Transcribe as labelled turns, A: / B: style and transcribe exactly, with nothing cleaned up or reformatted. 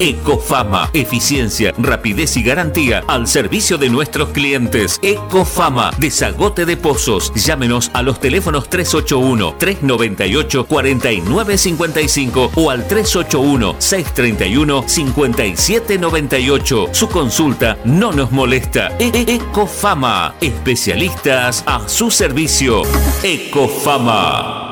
A: Ecofama, eficiencia, rapidez y garantía al servicio de nuestros clientes. Ecofama, desagote de pozos. Llámenos a los teléfonos tres ocho uno, tres nueve ocho, cuatro nueve cinco cinco o al tres ocho uno, seis tres uno, cinco siete nueve ocho. Su consulta no nos molesta. E- e- Ecofama, especialistas a su servicio. Ecofama.